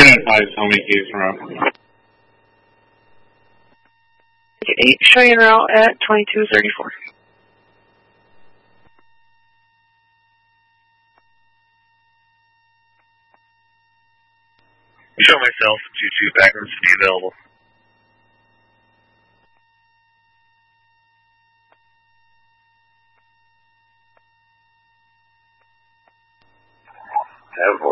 5 Tommy Keys route. 8, showing route at 2234. Show myself, 22 backroom city available. Have